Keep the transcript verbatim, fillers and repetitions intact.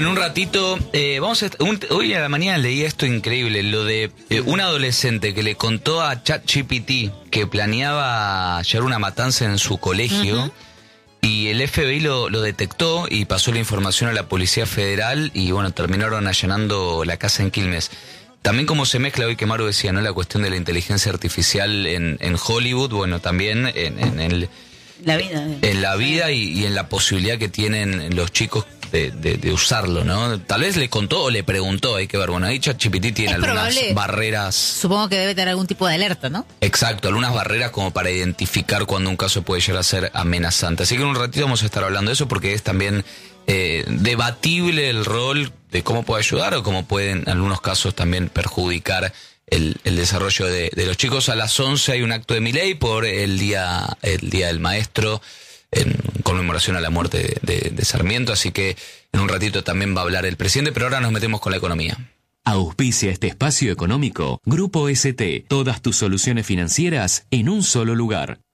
Bueno, en un ratito, eh, vamos a, un, hoy a la mañana leí esto increíble, lo de eh, un adolescente que le contó a ChatGPT que planeaba llevar una matanza en su colegio. Uh-huh. Y el F B I lo, lo detectó y pasó la información a la Policía Federal y bueno, terminaron allanando la casa en Quilmes. También como se mezcla hoy que Maru decía, ¿no? La cuestión de la inteligencia artificial en, en Hollywood, bueno, también en, en el... La vida. En la vida y, y en la posibilidad que tienen los chicos de, de, de usarlo, ¿no? Tal vez le contó o le preguntó, hay que ver. Bueno, ahí ChatGPT tiene es algunas probable, barreras. Supongo que debe tener algún tipo de alerta, ¿no? Exacto, algunas barreras como para identificar cuando un caso puede llegar a ser amenazante. Así que en un ratito vamos a estar hablando de eso porque es también eh, debatible el rol de cómo puede ayudar o cómo puede en algunos casos también perjudicar El, el desarrollo de, de los chicos. A las once hay un acto de Milei por el día el día del maestro en conmemoración a la muerte de, de, de Sarmiento, así que en un ratito también va a hablar el presidente, pero ahora nos metemos con la economía. Auspicia este espacio económico Grupo S T, todas tus soluciones financieras en un solo lugar.